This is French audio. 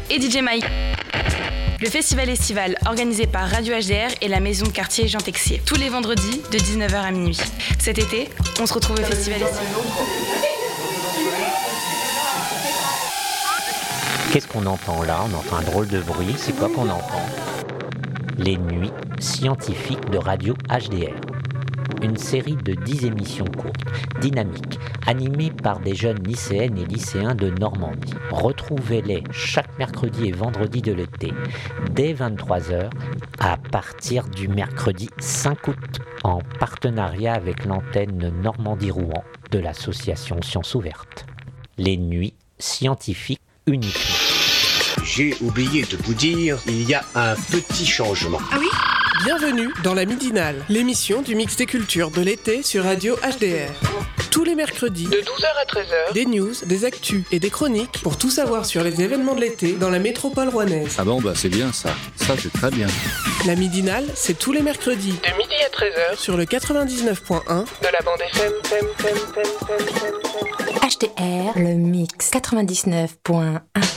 et DJ Mike. Le festival estival organisé par Radio HDR et la maison de quartier Jean Texier. Tous les vendredis de 19h à minuit. Cet été, on se retrouve au festival estival. Qu'est-ce qu'on entend là ? On entend un drôle de bruit. C'est quoi qu'on entend ? Les nuits scientifiques de Radio HDR. Une série de 10 émissions courtes, dynamiques, animées par des jeunes lycéennes et lycéens de Normandie. Retrouvez-les chaque mercredi et vendredi de l'été, dès 23h, à partir du mercredi 5 août, en partenariat avec l'antenne Normandie-Rouen de l'association Sciences Ouvertes. Les nuits scientifiques uniquement. J'ai oublié de vous dire, il y a un petit changement. Ah oui ? Bienvenue dans la Midinale, l'émission du mix des cultures de l'été sur Radio HDR. Tous les mercredis, De 12h à 13h. des news, des actus et des chroniques pour tout savoir sur les événements de l'été dans la métropole rouennaise. Ah bon, bah c'est bien ça. Ça, c'est très bien. La Midinale, c'est tous les mercredis De midi à 13h. sur le 99.1 De la bande FM. HDR, le mix 99.1.